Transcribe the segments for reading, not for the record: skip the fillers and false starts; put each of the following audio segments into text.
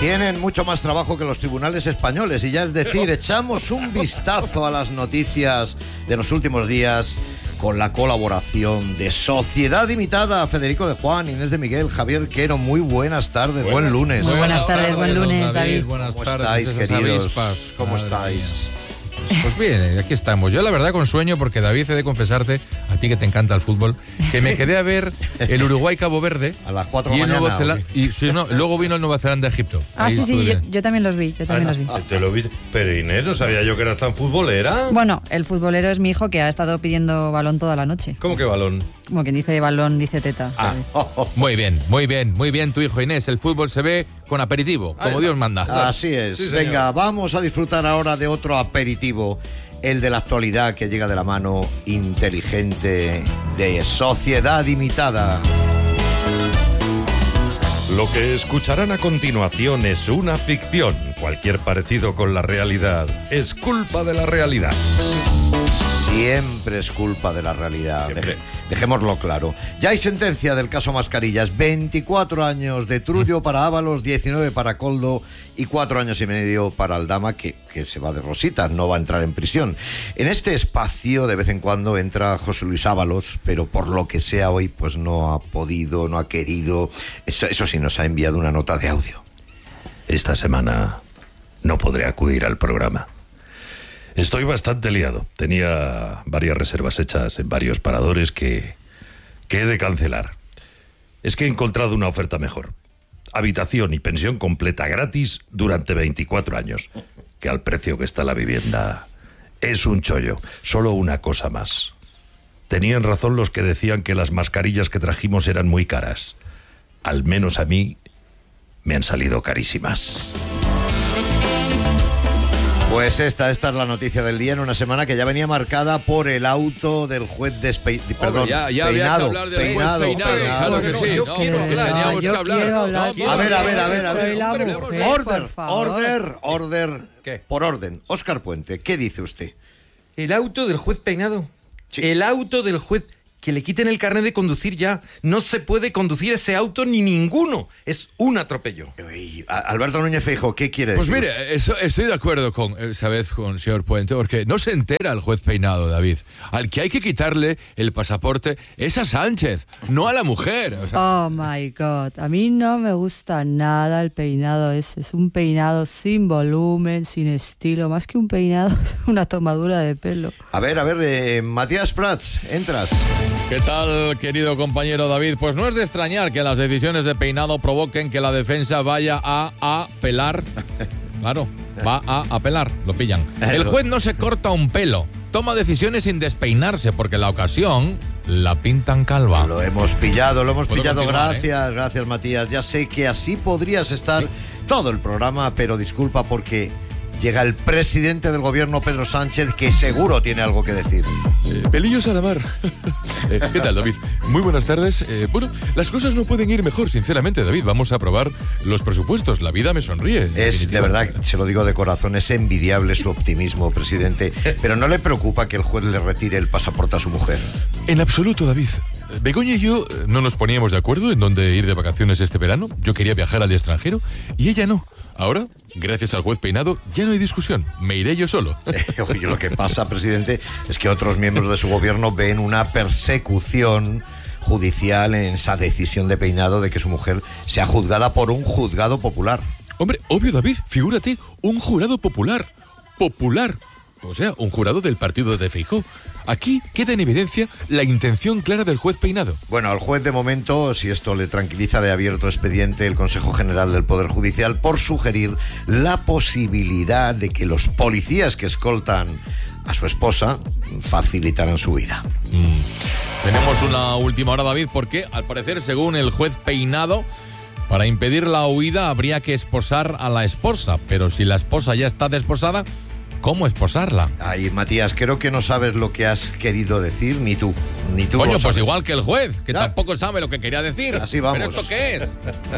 Tienen mucho más trabajo que los tribunales españoles y ya es decir, echamos un vistazo a las noticias de los últimos días con la colaboración de Sociedad Imitada, Federico de Juan, Inés de Miguel, Javier Quero. Muy buenas tardes, buen lunes. Muy buenas tardes, buen lunes, David. Buenas ¿Cómo tardes, estáis, queridos? avispas. ¿Cómo Madre estáis? mía. Pues bien, aquí estamos. Yo la verdad con sueño porque, David, he de confesarte, a ti que te encanta el fútbol, que me quedé a ver el Uruguay-Cabo Verde. A las 4 de y la mañana. Nueva Zelanda, y luego vino el Nueva Zelanda-Egipto. Ah, Ahí sí, estuve bien. yo también los vi, Te lo vi. Pero Inés, no sabía yo que eras tan futbolera. Bueno, el futbolero es mi hijo que ha estado pidiendo balón toda la noche. ¿Cómo que balón? Como quien dice balón, dice teta. Ah. Muy bien, muy bien, muy bien tu hijo, Inés. El fútbol se ve con aperitivo, como Dios manda. Así es. Sí, señor. Venga, vamos a disfrutar ahora de otro aperitivo, el de la actualidad que llega de la mano inteligente de Sociedad Imitada. Lo que escucharán a continuación es una ficción. Cualquier parecido con la realidad es culpa de la realidad. Siempre es culpa de la realidad. Siempre. Dejémoslo claro. Ya hay sentencia del caso Mascarillas. 24 años de trullo para Ábalos, 19 para Coldo y 4 años y medio para Aldama, que se va de rositas, no va a entrar en prisión. En este espacio de vez en cuando entra José Luis Ábalos, pero por lo que sea hoy pues no ha podido, no ha querido. Eso sí, nos ha enviado una nota de audio. Esta semana no podré acudir al programa. Estoy bastante liado. Tenía varias reservas hechas en varios paradores que he de cancelar. Es que he encontrado una oferta mejor. Habitación y pensión completa gratis durante 24 años. Que al precio que está la vivienda es un chollo. Solo una cosa más. Tenían razón los que decían que las mascarillas que trajimos eran muy caras. Al menos a mí me han salido carísimas. Pues esta es la noticia del día en una semana que ya venía marcada por el auto del juez perdón, ya había que hablar del juez Peinado, claro que sí. Yo quiero hablar. Teníamos que hablar. A ver. Soy la mujer, por favor. Orden. ¿Qué? Por orden. Óscar Puente, ¿qué dice usted? El auto del juez Peinado. Sí. El auto del juez. Que le quiten el carnet de conducir ya. No se puede conducir ese auto ni ninguno. Es un atropello. Alberto Núñez Feijóo, ¿qué quiere Pues decir? mire, estoy de acuerdo esta vez con el señor Puente, porque no se entera el juez Peinado, David. Al que hay que quitarle el pasaporte es a Sánchez, no a la mujer. O sea, Oh my God, a mí no me gusta nada el peinado ese. Es un peinado sin volumen, sin estilo. Más que un peinado, es una tomadura de pelo. A ver, Matías Prats, entras. ¿qué tal, querido compañero David? Pues no es de extrañar que las decisiones de Peinado provoquen que la defensa vaya a apelar. Claro, va a apelar, lo pillan. El juez no se corta un pelo, toma decisiones sin despeinarse, porque la ocasión la pintan calva. Lo hemos pillado. Puedo continuar, Gracias, Matías. Ya sé que así podrías estar todo el programa, pero disculpa porque llega el presidente del gobierno, Pedro Sánchez, que seguro tiene algo que decir. Pelillos a la mar. ¿Qué tal, David? Muy buenas tardes. Bueno, las cosas no pueden ir mejor, sinceramente, David. Vamos a aprobar los presupuestos. La vida me sonríe. Es, de verdad, se lo digo de corazón, es envidiable su optimismo, presidente. Pero ¿no le preocupa que el juez le retire el pasaporte a su mujer? En absoluto, David. Begoña y yo no nos poníamos de acuerdo en dónde ir de vacaciones este verano. Yo quería viajar al extranjero y ella no. Ahora, gracias al juez Peinado, ya no hay discusión. Me iré yo solo. Oye, lo que pasa, presidente, es que otros miembros de su gobierno ven una persecución judicial en esa decisión de Peinado de que su mujer sea juzgada por un juzgado popular. Hombre, obvio, David, figúrate, un jurado popular. Popular. O sea, un jurado del partido de Feijóo. Aquí queda en evidencia la intención clara del juez Peinado. Bueno, al juez de momento, si esto le tranquiliza, le ha abierto expediente el Consejo General del Poder Judicial por sugerir la posibilidad de que los policías que escoltan a su esposa facilitaran su vida. Tenemos una última hora, David, porque al parecer, según el juez Peinado, para impedir la huida habría que esposar a la esposa. Pero si la esposa ya está desposada, ¿cómo esposarla? Ay, Matías, creo que no sabes lo que has querido decir, ni tú. Coño, lo pues sabes. igual que el juez, que Ya. tampoco sabe lo que quería decir. Así vamos. ¿Pero esto qué es?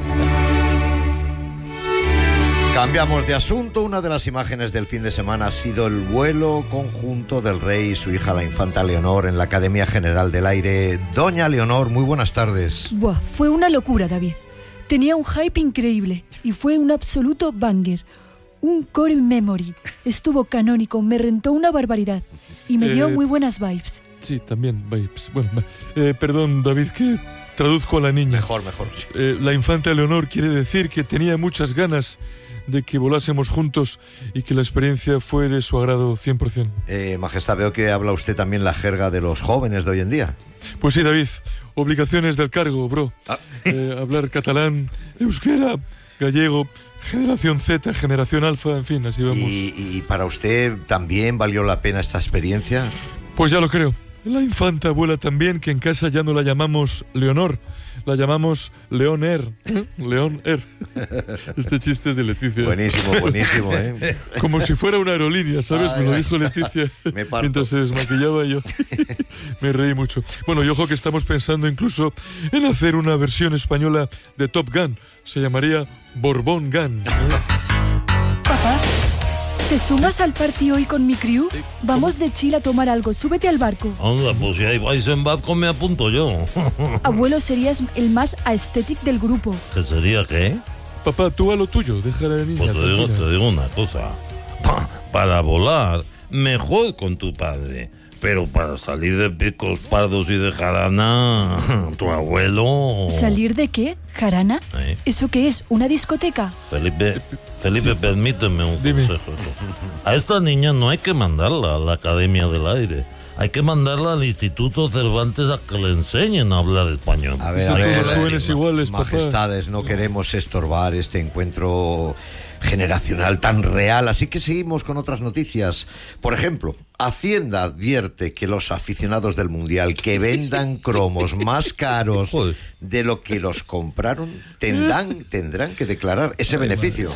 Cambiamos de asunto. Una de las imágenes del fin de semana ha sido el vuelo conjunto del rey y su hija, la infanta Leonor, en la Academia General del Aire. Doña Leonor, muy buenas tardes. Buah, fue una locura, David. Tenía un hype increíble y fue un absoluto banger. Un core memory. Estuvo canónico, me rentó una barbaridad y me dio muy buenas vibes. Sí, también vibes. Bueno, perdón, David, que traduzco a la niña. Mejor. La infanta Leonor quiere decir que tenía muchas ganas de que volásemos juntos y que la experiencia fue de su agrado 100%. Majestad, veo que habla usted también la jerga de los jóvenes de hoy en día. Pues sí, David, obligaciones del cargo, bro. Hablar catalán, euskera, gallego, generación Z, generación alfa, en fin, así vamos. ¿Y para usted también valió la pena esta experiencia? Pues ya lo creo. La infanta vuela tan bien que en casa ya no la llamamos Leonor, la llamamos León Air. León Air. Este chiste es de Leticia. Buenísimo, ¿eh? Como si fuera una aerolínea, ¿sabes? Me lo dijo Leticia mientras se desmaquillaba y yo. Me reí mucho. Bueno, y ojo que estamos pensando incluso en hacer una versión española de Top Gun. Se llamaría Borbón Gun. Papá, ¿te sumas al party hoy con mi crew? Vamos de chill a tomar algo, súbete al barco. Anda, pues si ahí vais en barco me apunto yo. Abuelo, serías el más aesthetic del grupo. ¿Qué sería qué? Papá, tú a lo tuyo, déjala de niña. Pues te digo una cosa. Para volar, mejor con tu padre. Pero para salir de picos pardos y de jarana, tu abuelo... ¿Salir de qué? ¿Jarana? ¿Eh? ¿Eso qué es? ¿Una discoteca? Felipe, sí. Permíteme un Dime. consejo. A esta niña no hay que mandarla a la Academia del Aire. Hay que mandarla al Instituto Cervantes a que le enseñen a hablar español. A ver, Todos los jóvenes iguales, Majestades, no queremos estorbar este encuentro generacional tan real, así que seguimos con otras noticias. Por ejemplo, Hacienda advierte que los aficionados del Mundial que vendan cromos más caros de lo que los compraron tendrán que declarar ese beneficio.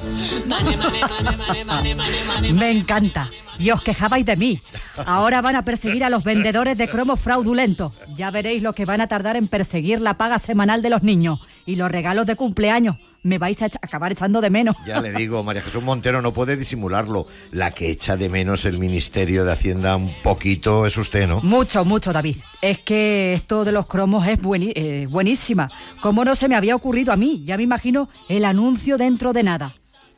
Me encanta. Y os quejabais de mí. Ahora van a perseguir a los vendedores de cromos fraudulentos. Ya veréis lo que van a tardar en perseguir la paga semanal de los niños y los regalos de cumpleaños. Me vais a acabar echando de menos. Ya le digo, María Jesús Montero no puede disimularlo. La que echa de menos el Ministerio de Hacienda un poquito es usted, ¿no? Mucho, David. Es que esto de los cromos es buenísima. ¿Cómo no se me había ocurrido a mí? Ya me imagino el anuncio dentro de nada.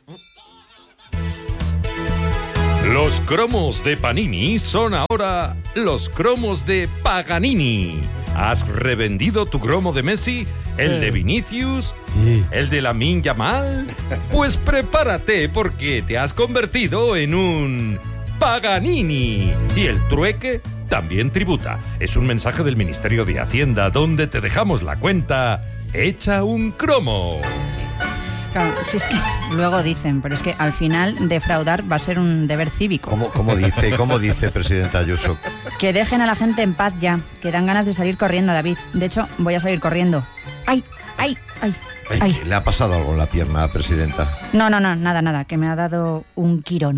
Los cromos de Panini son ahora los cromos de Paganini. ¿Has revendido tu cromo de Messi? ¿El de Vinicius? Sí. ¿El de Lamine Yamal? Pues prepárate porque te has convertido en un Paganini. Y el trueque también tributa. Es un mensaje del Ministerio de Hacienda donde te dejamos la cuenta hecha un cromo. Claro, si es que luego dicen, pero es que al final defraudar va a ser un deber cívico. ¿Cómo dice, presidenta Ayuso? Que dejen a la gente en paz ya, que dan ganas de salir corriendo, David. De hecho, voy a salir corriendo. ¡Ay! ¿Le ha pasado algo en la pierna, presidenta? No, nada, que me ha dado un quirón.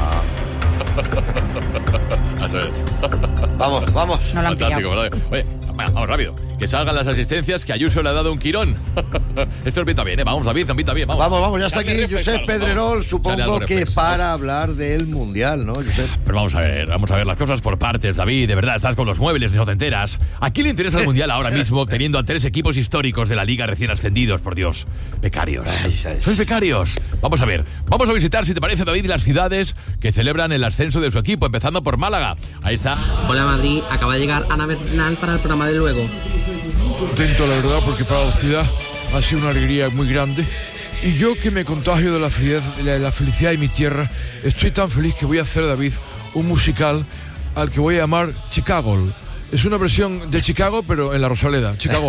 Vamos. No lo han Fantástico, pillado. ¿verdad? Oye, vamos rápido. Que salgan las asistencias, que Ayuso le ha dado un quirón. Esto pinta bien, ¿eh? Vamos, David, pinta bien, vamos. Vamos, ya está aquí Josep Pedrerol, supongo que para hablar del Mundial, ¿no, Josep? Pero vamos a ver las cosas por partes, David. De verdad, estás con los muebles, no te enteras. ¿A quién le interesa el Mundial ahora mismo, teniendo a 3 equipos históricos de la Liga recién ascendidos, por Dios? Becarios. Sois becarios. Vamos a visitar, si te parece, David, las ciudades que celebran el ascenso de su equipo, empezando por Málaga. Ahí está. Hola, Madrid. Acaba de llegar Ana Bernal para el programa de luego. Contento, la verdad, porque para la ciudad ha sido una alegría muy grande. Y yo, que me contagio de la felicidad de mi tierra, estoy tan feliz que voy a hacer, David, un musical al que voy a llamar Chicago. Es una versión de Chicago, pero en la Rosaleda. Chicago.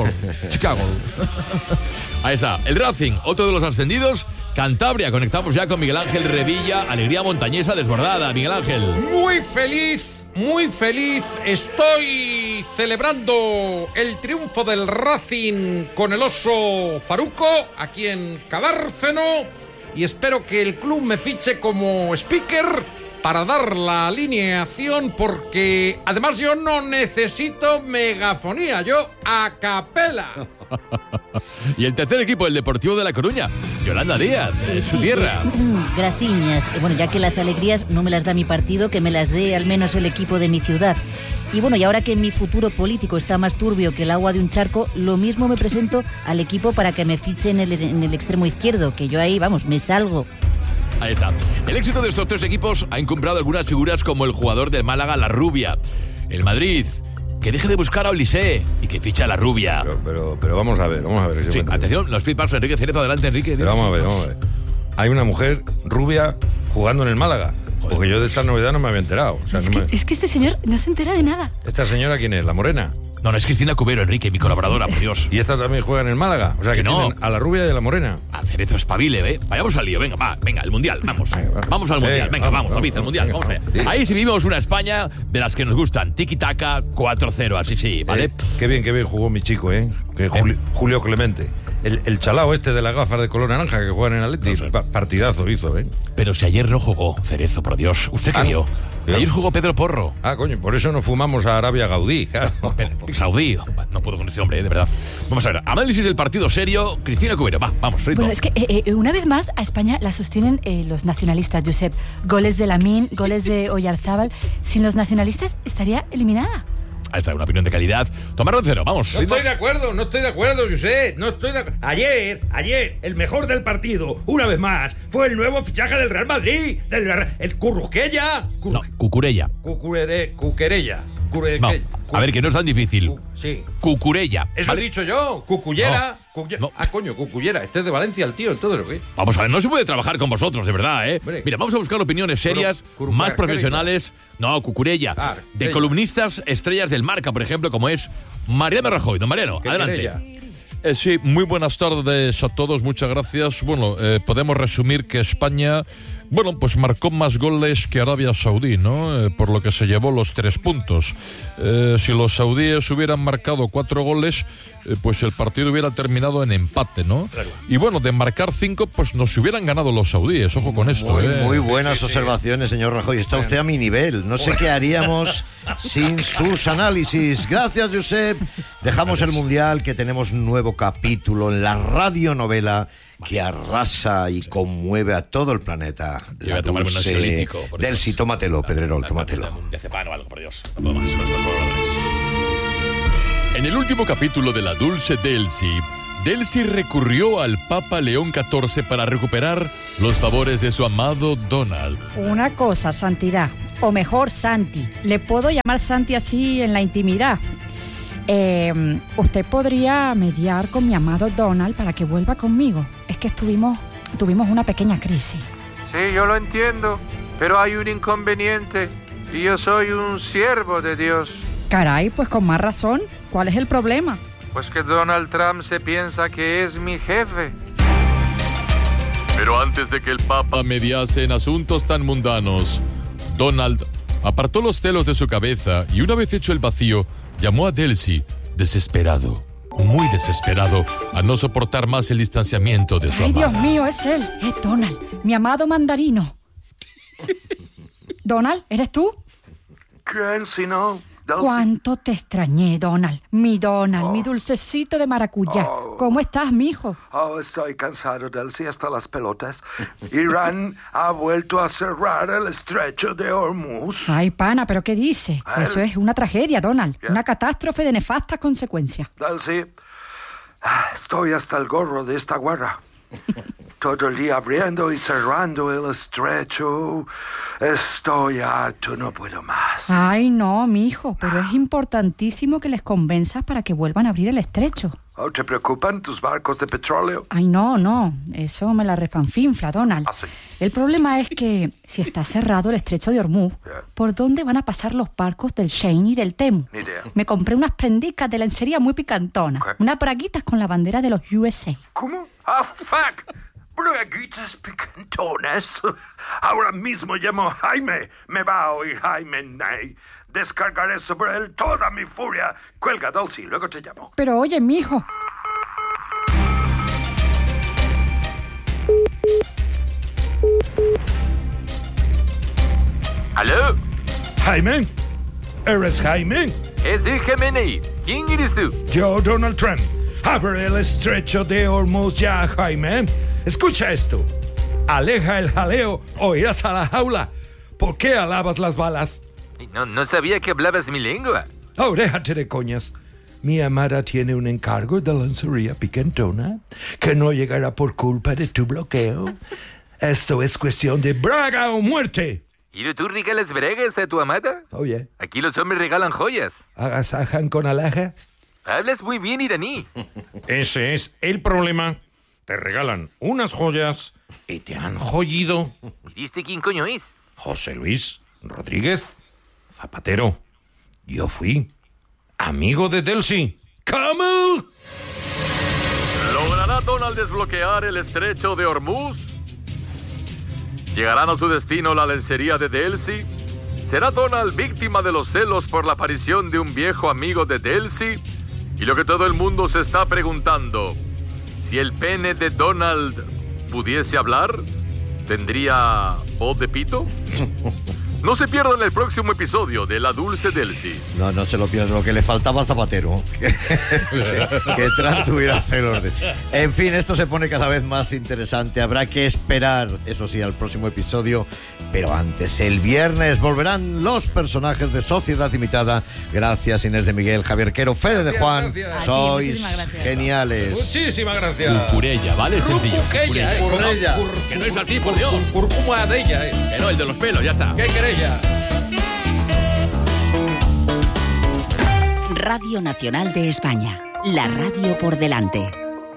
Ahí está. El Racing, otro de los ascendidos. Cantabria, conectamos ya con Miguel Ángel Revilla. Alegría montañesa desbordada, Miguel Ángel. Muy feliz, estoy celebrando el triunfo del Racing con el oso Faruco aquí en Cabárceno y espero que el club me fiche como speaker para dar la alineación porque además yo no necesito megafonía, yo a capela. Y el tercer equipo, el Deportivo de La Coruña. Yolanda Díaz, su tierra. Graciñas. Bueno, ya que las alegrías no me las da mi partido, que me las dé al menos el equipo de mi ciudad. Y bueno, y ahora que mi futuro político está más turbio que el agua de un charco, lo mismo me presento al equipo para que me fiche en el extremo izquierdo, que yo ahí, vamos, me salgo. Ahí está. El éxito de estos tres equipos ha encumbrado algunas figuras como el jugador del Málaga, La Rubia. El Madrid, que deje de buscar a Olise y que ficha a La Rubia. Pero vamos a ver. Sí, atención, los feedbacks, Enrique Cerezo, adelante, Enrique. Pero vamos a ver. Hay una mujer rubia jugando en el Málaga. Porque yo de esta novedad no me había enterado. O sea, es que este señor no se entera de nada. ¿Esta señora quién es? ¿La morena? No, es Cristina Cubero, Enrique, mi colaboradora, por Dios. ¿Y esta también juega en el Málaga? O sea, que no. A la rubia y a la morena. A Cerezo espabile, ¿eh? Vayamos al lío, venga, el Mundial, vamos. Vamos al Mundial, vamos, David, al Mundial, vamos allá. Sí. Ahí sí vivimos una España de las que nos gustan. Tiki-taka, 4-0, así sí, ¿vale? Qué bien jugó mi chico, ¿eh? Julio Clemente. El chalao este de las gafas de color naranja que juega en el Atleti, partidazo hizo, ¿eh? Pero si ayer no jugó, Cerezo, por Dios. ¿Usted qué vio? Ayer jugó Pedro Porro. Coño, por eso nos fumamos a Arabia Gaudí, claro. Saudí, no puedo con ese hombre, de verdad. Vamos a ver, análisis del partido serio, Cristina Cubero, vamos, ritmo. Bueno, es que una vez más a España la sostienen los nacionalistas, Josep. Goles de Lamine, goles de Oyarzábal. Sin los nacionalistas estaría eliminada. Ahí está, una opinión de calidad. Tomás Roncero, vamos. No estoy de acuerdo, José. No estoy de acuerdo. Ayer, el mejor del partido, una vez más, fue el nuevo fichaje del Real Madrid, el Currusquella. No, Cucurella. Cuquerella. No, a ver, que no es tan difícil. Sí. Cucurella. Eso he dicho yo. Cucullera. No. Cucullera. Este es de Valencia, el tío, todo lo que. Vamos a ver, no se puede trabajar con vosotros, de verdad, ¿eh? Mira, vamos a buscar opiniones serias, más profesionales. No, Cucurella. De columnistas estrellas del Marca, por ejemplo, como es Mariano Rajoy. Don Mariano, adelante. Sí, muy buenas tardes a todos, muchas gracias. Bueno, podemos resumir que España, pues marcó más goles que Arabia Saudí, ¿no? Por lo que se llevó los 3 puntos. Si los saudíes hubieran marcado 4 goles, pues el partido hubiera terminado en empate, ¿no? Claro. Y bueno, de marcar 5, pues nos hubieran ganado los saudíes, ojo con esto. Muy buenas observaciones, señor Rajoy. Está usted a mi nivel. No sé qué haríamos sin sus análisis. Gracias, Josep. Dejamos el Mundial, que tenemos un nuevo capítulo en la radionovela que arrasa y conmueve a todo el planeta. Yo voy a tomarme un ansiolítico. Delcy, tómatelo, Pedrerol, tómatelo. De cepano o algo, por Dios. No puedo más con estos pobres. En el último capítulo de La Dulce Delcy recurrió al Papa León XIV para recuperar los favores de su amado Donald. Una cosa, Santidad, o mejor, Santi. Le puedo llamar Santi así en la intimidad. Usted podría mediar con mi amado Donald para que vuelva conmigo. Es que tuvimos una pequeña crisis. Sí, yo lo entiendo, pero hay un inconveniente y yo soy un siervo de Dios. Caray, pues con más razón. ¿Cuál es el problema? Pues que Donald Trump se piensa que es mi jefe. Pero antes de que el Papa mediase en asuntos tan mundanos, Donald apartó los celos de su cabeza y, una vez hecho el vacío, llamó a Delcy, desesperado, muy desesperado, a no soportar más el distanciamiento de su amada. ¡Ay, Dios mío, es él! Es Donald, mi amado mandarino. ¿Donald, eres tú? ¿Quién si no? Delcy. ¿Cuánto te extrañé, Donald? Mi Donald, mi dulcecito de maracuyá. ¿Cómo estás, mijo? Estoy cansado, Delcy, hasta las pelotas. Irán ha vuelto a cerrar el estrecho de Hormuz. Ay, pana, ¿pero qué dice? Eso es una tragedia, Donald. Una catástrofe de nefastas consecuencias. Delcy, estoy hasta el gorro de esta guerra. Todo el día abriendo y cerrando el estrecho. Estoy harto, no puedo más. Ay, no, mijo, pero es importantísimo que les convenzas para que vuelvan a abrir el estrecho. ¿Te preocupan tus barcos de petróleo? Ay, no, eso me la refanfinfla, Donald. Sí. El problema es que si está cerrado el estrecho de Hormuz, ¿por dónde van a pasar los barcos del Shein y del Temu? Ni idea. Me compré unas prendicas de lencería muy picantonas, unas braguitas con la bandera de los USA. ¿Cómo? Fuck! Braguitas picantonas. Ahora mismo llamo a Jaime. Me va a oír Jaime Ney. Descargaré sobre él toda mi furia. Cuelga, Delcy, luego te llamo. Pero oye, mijo. ¿Aló? Jaime, ¿eres Jaime? Es Jiménez. ¿Quién eres tú? Yo, Donald Trump. Abre el estrecho de Hormuz ya, Jaime. Escucha esto. Aleja el jaleo o irás a la jaula. ¿Por qué alabas las balas? No sabía que hablabas mi lengua. Oh, déjate de coñas. Mi amada tiene un encargo de lencería piquentona que no llegará por culpa de tu bloqueo. Esto es cuestión de braga o muerte. ¿Y tú regalas bragas a tu amada? Oye. Aquí los hombres regalan joyas. ¿Agasajan con alhajas? Hablas muy bien iraní. Ese es el problema. Te regalan unas joyas y te han joyido. ¿Y este quién coño es? José Luis Rodríguez Zapatero. Yo fui amigo de Delcy. ¿Cómo? ¿Logrará Donald desbloquear el estrecho de Hormuz? ¿Llegarán a su destino la lencería de Delcy? ¿Será Donald víctima de los celos por la aparición de un viejo amigo de Delcy? Y lo que todo el mundo se está preguntando, si el pene de Donald pudiese hablar, ¿tendría voz de pito? No se pierdan el próximo episodio de La Dulce Delcy. No se lo pierdan, lo que le faltaba al Zapatero. que Trump tuviera celos de... En fin, esto se pone cada vez más interesante. Habrá que esperar, eso sí, al próximo episodio. Pero antes, el viernes, volverán los personajes de Sociedad Limitada. Gracias, Inés de Miguel, Javier Quero, Fede de Juan. Sois geniales. Muchísimas gracias. Curcurella, ¿vale? Sencillo. Curcurella. Que no es así, por Dios. Curcuma de ella, Que no, el de los pelos, ya está. ¿Qué queréis ya? Radio Nacional de España. La radio por delante.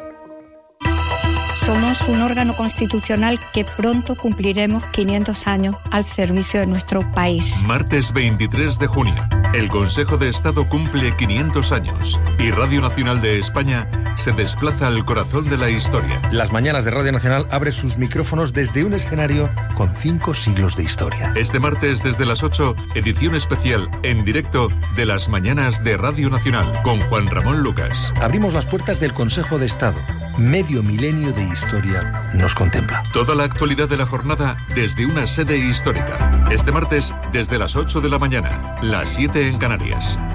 Somos un órgano constitucional que pronto cumpliremos 500 años al servicio de nuestro país. Martes 23 de junio, el Consejo de Estado cumple 500 años y Radio Nacional de España se desplaza al corazón de la historia. Las mañanas de Radio Nacional abre sus micrófonos desde un escenario con 5 siglos de historia. Este martes desde las 8, edición especial en directo de las mañanas de Radio Nacional con Juan Ramón Lucas. Abrimos las puertas del Consejo de Estado. Medio milenio de historia nos contempla. Toda la actualidad de la jornada desde una sede histórica. Este martes desde las 8 de la mañana, las 7 en Canarias.